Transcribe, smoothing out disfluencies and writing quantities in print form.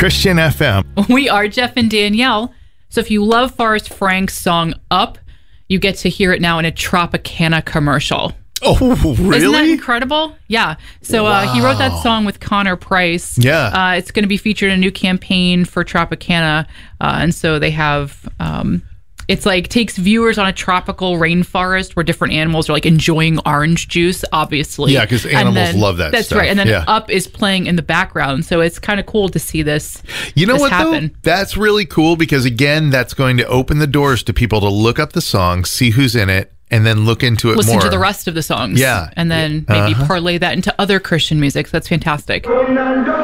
Christian FM. We are Jeff and Danielle. So if you love Forrest Frank's song Up, you get to hear it now in a Tropicana commercial. Oh, really? Isn't that incredible? Yeah. So he wrote that song with Connor Price. Yeah. It's going to be featured in a new campaign for Tropicana. And so they have... it's like takes viewers on a tropical rainforest where different animals are like enjoying orange juice, obviously. Yeah, because animals love that that's stuff. right. And then Up is playing in the background. So it's kind of cool to see this You know what, happen. though? That's really cool because, again, that's going to open the doors to people to look up the song, see who's in it, and then look into it Listen more. to the rest of the songs. Yeah. And then maybe parlay that into other Christian music. So that's fantastic.